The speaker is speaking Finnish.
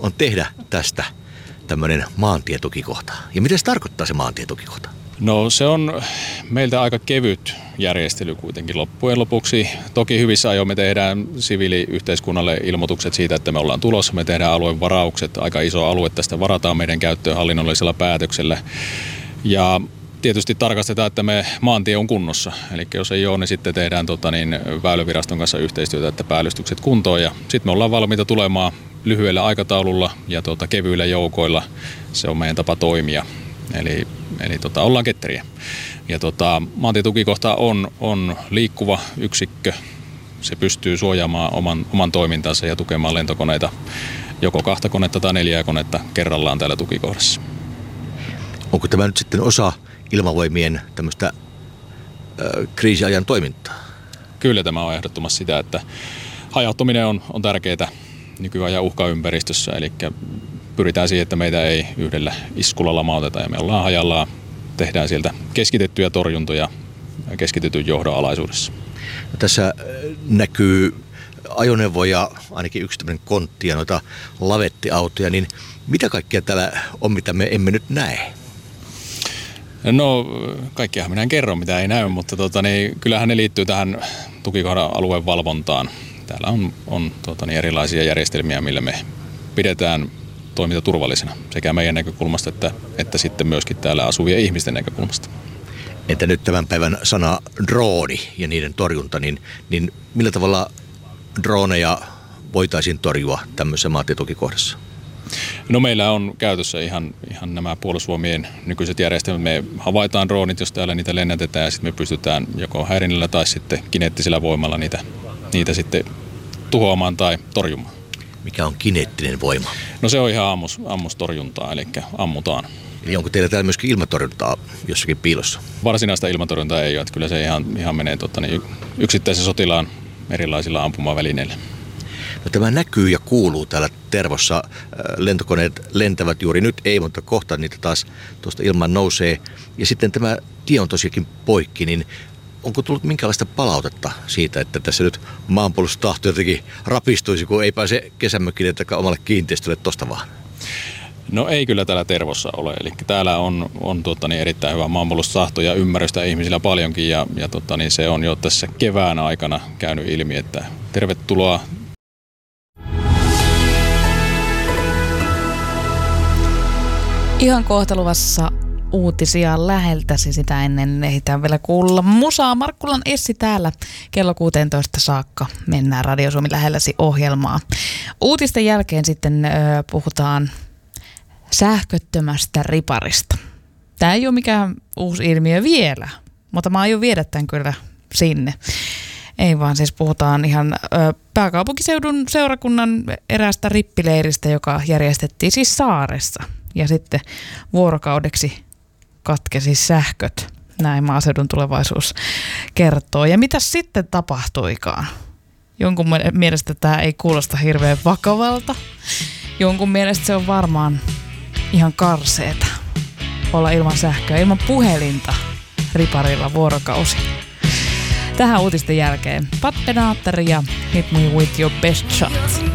on tehdä tästä tämmöinen maantietukikohta? Ja mitä se tarkoittaa se maantietukikohta? No se on meiltä aika kevyt järjestely kuitenkin loppujen lopuksi. Toki hyvissä ajoin me tehdään siviiliyhteiskunnalle ilmoitukset siitä, että me ollaan tulossa. Me tehdään aluevaraukset, aika iso alue tästä varataan meidän käyttöön hallinnollisella päätöksellä. Ja tietysti tarkastetaan, että me maantie on kunnossa. Eli jos ei ole, niin sitten tehdään Väyläviraston kanssa yhteistyötä, että päällystykset kuntoon. Ja sitten me ollaan valmiita tulemaan lyhyellä aikataululla ja kevyillä joukoilla. Se on meidän tapa toimia. Eli ollaan ketteriä. Ja maantietukikohta on liikkuva yksikkö. Se pystyy suojaamaan oman toimintansa ja tukemaan lentokoneita, joko 2 konetta tai 4 konetta kerrallaan täällä tukikohdassa. Onko tämä nyt sitten osa ilmavoimien tämmöistä kriisiajan toimintaa? Kyllä tämä on ehdottomasti sitä, että hajauttaminen on tärkeää nykyajan uhkaympäristössä, eli pyritään siihen, että meitä ei yhdellä iskulla lamauteta ja me ollaan hajallaan, tehdään sieltä keskitettyjä torjuntoja keskitetyn johdon alaisuudessa. No, tässä näkyy ajoneuvoja, ainakin yksi tämmöinen kontti ja noita lavettiautoja, niin mitä kaikkea täällä on, mitä me emme nyt näe? No kaikkiahan minä en kerro, mitä ei näy, mutta kyllähän ne liittyy tähän tukikohdan alueen valvontaan. Täällä on erilaisia järjestelmiä, millä me pidetään toiminta turvallisena sekä meidän näkökulmasta että sitten myöskin täällä asuvien ihmisten näkökulmasta. Entä nyt tämän päivän sana drooni ja niiden torjunta, niin millä tavalla droneja voitaisiin torjua tämmöisessä maantietukikohdassa? No meillä on käytössä ihan nämä puolustusvoimien nykyiset järjestelmät. Me havaitaan droonit, jos täällä niitä lennätetään ja sitten me pystytään joko häirinnällä tai sitten kineettisellä voimalla niitä sitten tuhoamaan tai torjumaan. Mikä on kineettinen voima? No se on ihan ammustorjuntaa, eli ammutaan. Eli onko teillä täällä myöskin ilmatorjuntaa jossakin piilossa? Varsinaista ilmatorjuntaa ei ole, että kyllä se ihan menee yksittäisen sotilaan erilaisilla ampumavälineillä. No, tämä näkyy ja kuuluu täällä Tervossa. Lentokoneet lentävät juuri nyt, ei, mutta kohta niitä taas tuosta ilman nousee. Ja sitten tämä tie on tosiaankin poikki, niin onko tullut minkälaista palautetta siitä, että tässä nyt maanpuolustustahto jotenkin rapistuisi, kun ei pääse kesämökille tai omalle kiinteistölle tosta vaan? No ei kyllä täällä Tervossa ole. Eli täällä on erittäin hyvä maanpuolustustahto ja ymmärrystä ihmisillä paljonkin. Ja se on jo tässä kevään aikana käynyt ilmi, että tervetuloa. Ihan kohta luvassa uutisia läheltäsi, sitä ennen ehditään vielä kuulla musaa. Markkulan Essi täällä kello 16 saakka mennään Radio Suomi lähelläsi -ohjelmaa. Uutisten jälkeen sitten puhutaan sähköttömästä riparista. Tämä ei ole mikään uusi ilmiö vielä, mutta mä aion viedä tämän kyllä sinne. Ei vaan, siis puhutaan ihan pääkaupunkiseudun seurakunnan eräästä rippileiristä, joka järjestettiin siis saaressa. Ja sitten vuorokaudeksi katkesi sähköt. Näin Maaseudun Tulevaisuus kertoo. Ja mitä sitten tapahtuikaan? Jonkun mielestä tämä ei kuulosta hirveän vakavalta. Jonkun mielestä se on varmaan ihan karseeta olla ilman sähköä, ilman puhelinta riparilla vuorokausi. Tähän uutisten jälkeen Pat Benatar ja Hit Me With Your Best Shot.